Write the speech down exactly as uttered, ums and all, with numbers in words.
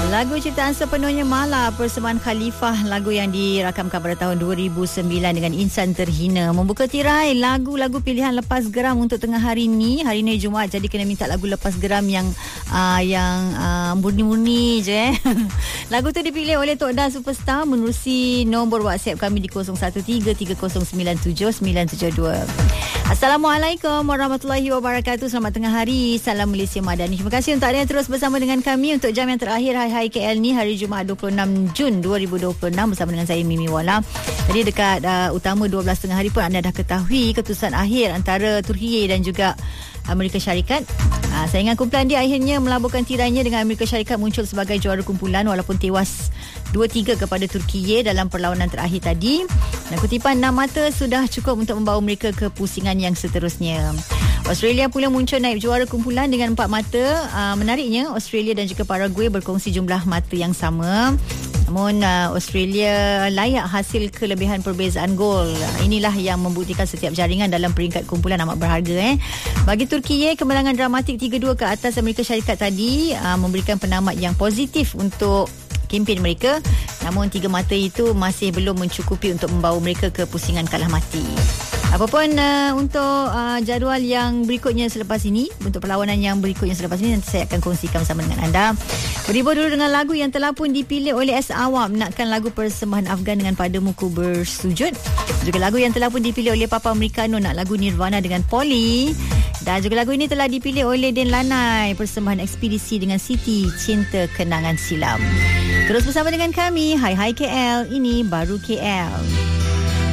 Lagu ciptaan sepenuhnya Mala persembahan Khalifah, lagu yang dirakamkan pada tahun dua ribu sembilan dengan Insan Terhina, membuka tirai lagu-lagu pilihan lepas geram untuk tengah hari ni. Hari ni Jumaat, jadi kena minta lagu lepas geram yang uh, yang uh, murni-murni je eh. Lagu tu dipilih oleh Tok Da Superstar menerusi nombor WhatsApp kami di kosong satu tiga tiga kosong sembilan tujuh sembilan tujuh dua. Assalamualaikum warahmatullahi wabarakatuh. Selamat tengah hari. Salam Malaysia Madani. Terima kasih untuk anda yang terus bersama dengan kami untuk jam yang terakhir Hai Hai K L ni, hari Jumaat dua puluh enam Jun dua ribu dua puluh enam bersama dengan saya Mimi Wala. Jadi dekat uh, utama dua belas tengah hari pun anda dah ketahui keputusan akhir antara Turkiye dan juga Amerika Syarikat. Uh, saingan kumpulan dia akhirnya melaburkan tirainya dengan Amerika Syarikat muncul sebagai juara kumpulan walaupun tewas dua tiga kepada Turkiye dalam perlawanan terakhir tadi. Dan kutipan enam mata sudah cukup untuk membawa mereka ke pusingan yang seterusnya. Australia pula muncul naib juara kumpulan dengan empat mata. Uh, menariknya, Australia dan juga Paraguay berkongsi jumlah mata yang sama. Namun uh, Australia layak hasil kelebihan perbezaan gol. Inilah yang membuktikan setiap jaringan dalam peringkat kumpulan amat berharga. Eh. Bagi Turkiye, kemenangan dramatik tiga dua ke atas Amerika Syarikat tadi uh, memberikan penamat yang positif untuk kempen mereka. Namun tiga mata itu masih belum mencukupi untuk membawa mereka ke pusingan kalah mati. Apapun uh, untuk uh, jadual yang berikutnya selepas ini, untuk perlawanan yang berikutnya selepas ini, nanti saya akan kongsikan bersama dengan anda. Berhibur dulu dengan lagu yang telah pun dipilih oleh S. Awam, Nakkan lagu persembahan Afgan dengan Padamu Ku Bersujud. Juga lagu yang telah pun dipilih oleh Papa Americano, Nak lagu Nirvana dengan Polly. Dan juga lagu ini telah dipilih oleh Den Lanai, persembahan Ekspedisi dengan Siti, Cinta Kenangan Silam. Terus bersama dengan kami, Hai Hai K L, ini baru K L.